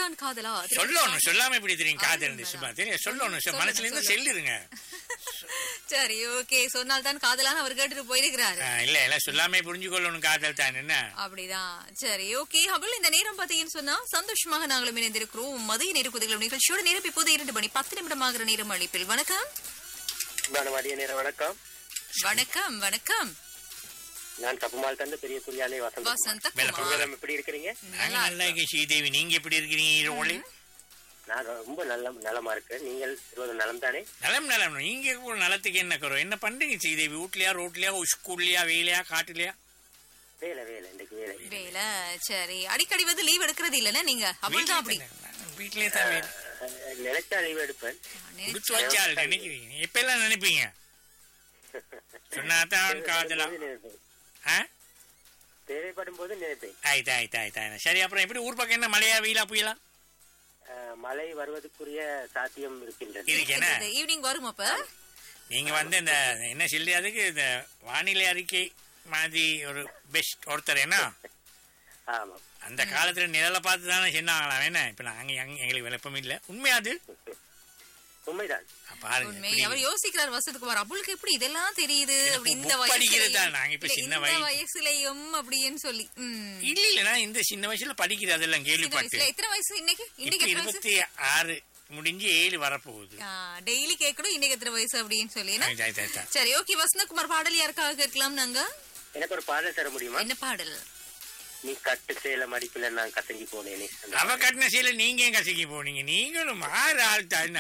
தான் காதலா? சொல்லணும், சொல்லாம எப்படி தெரியும் காதல்? சும்மா தெரியும் சொல்லணும், மனசுல இருந்து செல்லிருங்க. சரி, ஓகே. சொன்னால் தான் காதலான்னு அவர் கேட்டுட்டு போயிருக்கிறாரு. இல்ல எல்லாம் சொல்லாம புரிஞ்சு கொள்ளணும் காதல் தான் என்ன. அப்படிதான். சரி, ஓகே. அவள் இந்த நேரம் பாத்தீங்கன்னு சொன்னா சந்தோஷமாக நாங்களும் இணைந்திருக்கிறோம். மதிய நேர குதிகளும் நிகழ்ச்சியோட நேரம் இப்போது 2:10 நிமிடமாகிற நேரம் அளிப்பில். வணக்கம். மதிய நேரம் வணக்கம். வணக்கம். வணக்கம். நான் தப்புமால் தந்து பெரிய குறியாலே வசந்தகுமார். எப்படி இருக்கிறீங்க? நல்லா இருக்கேன் ஸ்ரீதேவி, நீங்க எப்படி இருக்கிறீங்க? நான் ரொம்ப நலமா இருக்கேன். நீங்கள் நலம் தானே? நலம். நீங்க நலத்துக்கு என்ன கரும்? என்ன பண்றீங்க ஸ்ரீதேவி? வீட்லயா, ரோட்லயா, ஸ்கூல்லயா, வேலையா, காட்டுலயா? வேலை இன்னைக்கு வேலை. சரி, அடிக்கடி வந்து லீவ் எடுக்கிறது இல்லன்னா நீங்க? அப்படிதான். அப்படி வீட்லயே தான் வேலை. நினைச்சா லீவ் எடுப்பேன். வச்சால் நினைக்கிறீங்க? எப்ப எல்லாம் நினைப்பீங்க? சொன்னாதான் காதலாம். தேவைப்படும் போது நினைப்பேன். ஆயிட்டா. சரி, அப்புறம் எப்படி ஊர் பக்கம் என்ன மழையா, வெயிலா, புயலா? மழை வருவதற்குரிய சாத்தியம் இருக்கின்றது. ஈவினிங் வரும். அப்ப நீங்க வந்து இந்த என்ன சொல்லி அதுக்கு இந்த வானிலை அறிக்கை மாதிரி ஒரு பெஸ்ட் ஒருத்தர் என்ன? ஆமா, அந்த காலத்துல நிழலை பார்த்து தானே சொன்னாங்களாம். என்ன இப்ப நாங்க எங்களுக்கு விளப்பம் இல்ல. உண்மையாது? உண்மைதான். பாருங்க, அவர் யோசிக்கிறார் வசத்துக்குமார். அவளுக்கு எப்படி இதெல்லாம் தெரியுது? இந்த வயசுலயும் அப்படின்னு சொல்லி இல்ல இந்த சின்ன வயசுல படிக்கிறது அதெல்லாம் கேள்விப்பட்டு. எத்தனை வயசு இன்னைக்கு? 26 முடிஞ்சு 7 வரப்போகுது. டெய்லி கேட்கணும் இன்னைக்கு எத்தனை வயசு அப்படின்னு சொல்லி. சரி, ஓகே. வசந்தகுமார், பாடல் யாருக்காக கேட்கலாம்? நாங்க எனக்கு ஒரு பாடல் தர முடியுமா? என்ன பாடல்? நீ கட்டு சேல மடிப்புல நான் கசங்கி போனேனே. அவ கட்டின சேல நீங்க ஏன் கசங்கி போனீங்க? நீங்களும் மாறு ஆள் தான்.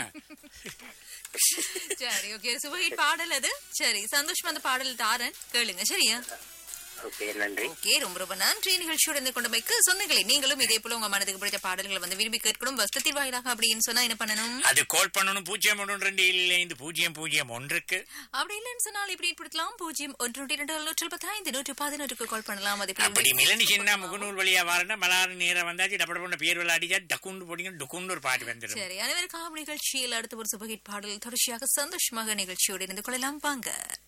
சரி, ஓகே. சுபஹிட் பாடல் அது. சரி, சந்தோஷமா அந்த பாடல் தாரன், கேளுங்க. சரியா? ஓகே, நன்றி. ஓகே, ரொம்ப நன்றி. நிகழ்ச்சியோட இருந்து கொண்டு போய்க்கு சொந்தங்களே, நீங்களும் இதே போல உங்க மனதுக்கு பிடிச்ச பாடல்களை வந்து விரும்பி கேட்கணும். வசத்தில் வாயிலாக அப்படின்னு சொன்னா என்ன பண்ணணும்? அது கால் பண்ணணும். 0122501 அப்படி இல்லைன்னு சொன்னால் இப்படி படுத்தலாம். 0122215 கால் பண்ணலாம். அப்படி மிலனிஷன்னா முகநூல் வழியா வரணும். மலாறு நேரம் வந்தாச்சு டப்பட பண்ண பேர் விளையா அடிச்சா டக்குண்டு போட்டீங்க டுக்குண்டு ஒரு பாட்டு வந்துடும். சரி, அனைவருக்காக நிகழ்ச்சியில் அடுத்த ஒரு சுபஹிட் பாடல் தொடர்ச்சியாக சந்தோஷமாக நிகழ்ச்சியோடு இருந்து கொள்ளலாம். வாங்க.